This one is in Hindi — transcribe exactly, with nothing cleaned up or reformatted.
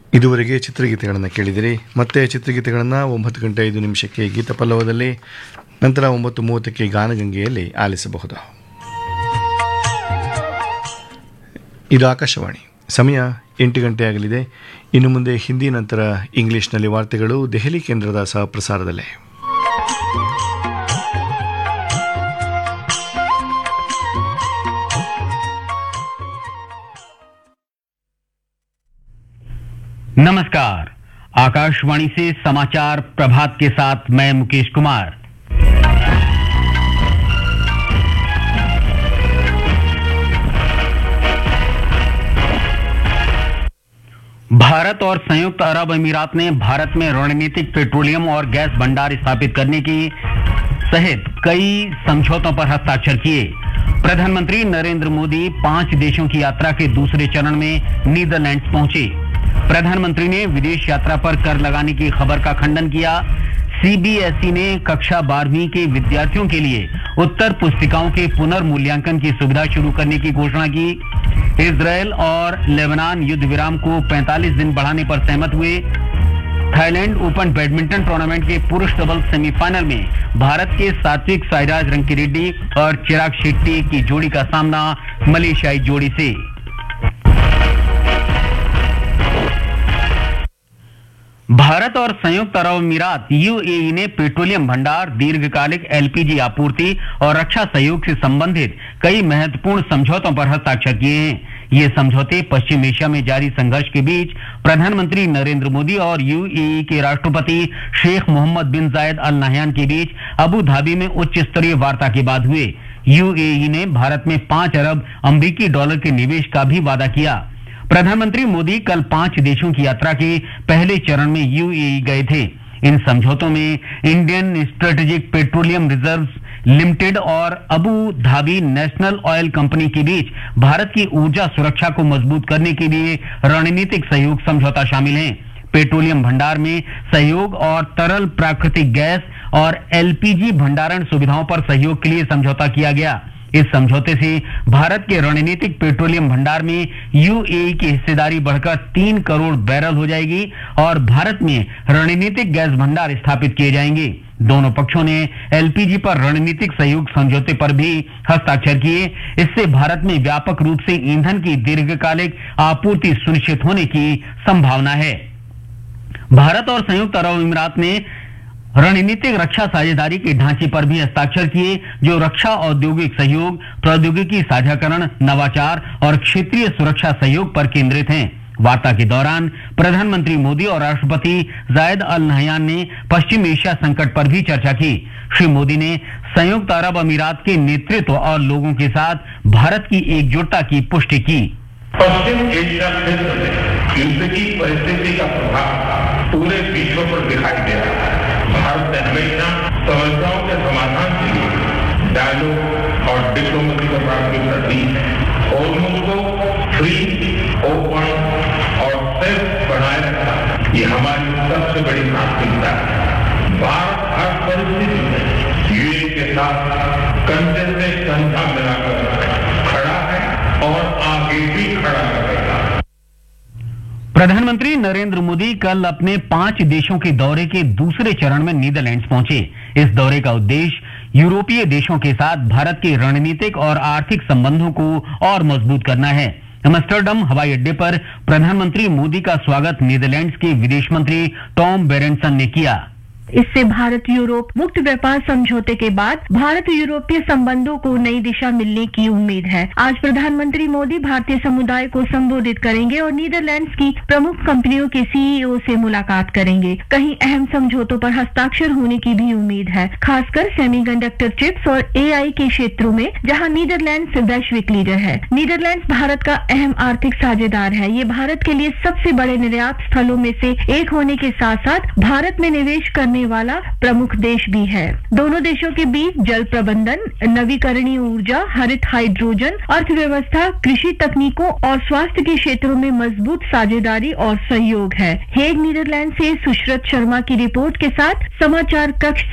ಇದುವರೆಗೆ ಚಿತ್ರಗೀತೆಗಳನ್ನು ಕೇಳಿದಿರಿ. ಮತ್ತೆ ಚಿತ್ರಗೀತೆಗಳನ್ನು ಒಂಬತ್ತು ಗಂಟೆ ಐದು ನಿಮಿಷಕ್ಕೆ ಗೀತ ಪಲ್ಲವದಲ್ಲಿ, ನಂತರ ಒಂಬತ್ತು ಮೂವತ್ತಕ್ಕೆ ಗಾನಗಂಗೆಯಲ್ಲಿ ಆಲಿಸಬಹುದು. ಇದು ಆಕಾಶವಾಣಿ. ಸಮಯ ಎಂಟು ಗಂಟೆ ಆಗಲಿದೆ. ಇನ್ನು ಮುಂದೆ ಹಿಂದಿ, ನಂತರ ಇಂಗ್ಲಿಷ್ನಲ್ಲಿ ವಾರ್ತೆಗಳು ದೆಹಲಿ ಕೇಂದ್ರದ ಸಹ ಪ್ರಸಾರದಲ್ಲೇ. नमस्कार, आकाशवाणी से समाचार प्रभात के साथ मैं मुकेश कुमार। भारत और संयुक्त अरब अमीरात ने भारत में रणनीतिक पेट्रोलियम और गैस भंडार स्थापित करने की सहित कई समझौतों पर हस्ताक्षर किए। प्रधानमंत्री नरेंद्र मोदी पांच देशों की यात्रा के दूसरे चरण में नीदरलैंड्स पहुंचे। प्रधानमंत्री ने विदेश यात्रा पर कर लगाने की खबर का खंडन किया। सीबीएसई ने कक्षा बारहवीं के विद्यार्थियों के लिए उत्तर पुस्तिकाओं के पुनर्मूल्यांकन की सुविधा शुरू करने की घोषणा की। इजरायल और लेबनान युद्ध विराम को पैंतालीस दिन बढ़ाने पर सहमत हुए। थाईलैंड ओपन बैडमिंटन टूर्नामेंट के पुरुष डबल्स सेमीफाइनल में भारत के सात्विक साईराज रंकीरेड्डी और चिराग शेट्टी की जोड़ी का सामना मलेशियाई जोड़ी से। भारत और संयुक्त अरब अमीरात यूएई ने पेट्रोलियम भंडार, दीर्घकालिक एलपीजी आपूर्ति और रक्षा सहयोग से संबंधित कई महत्वपूर्ण समझौतों पर हस्ताक्षर किए हैं। ये समझौते पश्चिम एशिया में जारी संघर्ष के बीच प्रधानमंत्री नरेंद्र मोदी और यूएई के राष्ट्रपति शेख मोहम्मद बिन जायद अल नहयान के बीच अबू धाबी में उच्च स्तरीय वार्ता के बाद हुए। यूएई ने भारत में पांच अरब अमरीकी डॉलर के निवेश का भी वादा किया। प्रधानमंत्री मोदी कल पांच देशों की यात्रा के पहले चरण में यूएई गए थे। इन समझौतों में Indian strategic petroleum reserves limited और Abu Dhabi national oil company के बीच भारत की ऊर्जा सुरक्षा को मजबूत करने के लिए रणनीतिक सहयोग समझौता शामिल है। पेट्रोलियम भंडार में सहयोग और तरल प्राकृतिक गैस और एलपीजी भंडारण सुविधाओं पर सहयोग के लिए समझौता किया गया। इस समझौते से भारत के रणनीतिक पेट्रोलियम भंडार में यूएई की हिस्सेदारी बढ़कर तीन करोड़ बैरल हो जाएगी और भारत में रणनीतिक गैस भंडार स्थापित किए जाएंगे। दोनों पक्षों ने एलपीजी पर रणनीतिक सहयोग समझौते पर भी हस्ताक्षर किए। इससे भारत में व्यापक रूप से ईंधन की दीर्घकालिक आपूर्ति सुनिश्चित होने की संभावना है। भारत और संयुक्त अरब अमीरात ने रणनीतिक रक्षा साझेदारी के ढांचे पर भी हस्ताक्षर किए, जो रक्षा औद्योगिक सहयोग, प्रौद्योगिकी साझाकरण, नवाचार और क्षेत्रीय सुरक्षा सहयोग पर केंद्रित हैं। वार्ता के दौरान प्रधानमंत्री मोदी और राष्ट्रपति जायद अल नहयान ने पश्चिम एशिया संकट पर भी चर्चा की। श्री मोदी ने संयुक्त अरब अमीरात के नेतृत्व और लोगों के साथ भारत की एकजुटता की पुष्टि की। पश्चिम एशिया क्षेत्र में युद्ध की परिस्थिति का प्रभाव पूरे विश्व पर दिखाई दे रहा है। भारत ने हमेशा समस्याओं के समाधान के लिए डायलॉग और डिप्लोमेसी को प्राथमिकता दी है। होर्मुज़ को फ्री, ओपन और सेफ बनाए रखा, ये हमारी सबसे बड़ी प्राथमिकता है। भारत हर परिस्थिति में यूएई के साथ कंधे से कंधा मिलाकर खड़ा है और आगे भी खड़ा रहेगा। प्रधानमंत्री नरेंद्र मोदी कल अपने पांच देशों के दौरे के दूसरे चरण में नीदरलैंड्स पहुंचे। इस दौरे का उद्देश्य यूरोपीय देशों के साथ भारत के रणनीतिक और आर्थिक संबंधों को और मजबूत करना है। एम्स्टर्डम हवाई अड्डे पर प्रधानमंत्री मोदी का स्वागत नीदरलैंड्स के विदेश मंत्री टॉम बेरेंसन ने किया। इससे भारत यूरोप मुक्त व्यापार समझौते के बाद भारत यूरोपीय संबंधों को नई दिशा मिलने की उम्मीद है। आज प्रधानमंत्री मोदी भारतीय समुदाय को संबोधित करेंगे और नीदरलैंड्स की प्रमुख कंपनियों के सीईओ से मुलाकात करेंगे। कहीं अहम समझौतों पर हस्ताक्षर होने की भी उम्मीद है, खासकर सेमीकंडक्टर चिप्स और एआई के क्षेत्रों में, जहां नीदरलैंड्स वैश्विक लीडर है। नीदरलैंड्स भारत का अहम आर्थिक साझेदार है। ये भारत के लिए सबसे बड़े निर्यात स्थलों में से एक होने के साथ साथ भारत में निवेश करने वाला प्रमुख देश भी है। दोनों देशों के बीच जल प्रबंधन, नवीकरणीय ऊर्जा, हरित हाइड्रोजन, अर्थव्यवस्था, कृषि तकनीकों और स्वास्थ्य के क्षेत्रों में मजबूत साझेदारी और सहयोग है। हेग, नीदरलैंड से सुश्रत शर्मा की रिपोर्ट के साथ समाचार कक्ष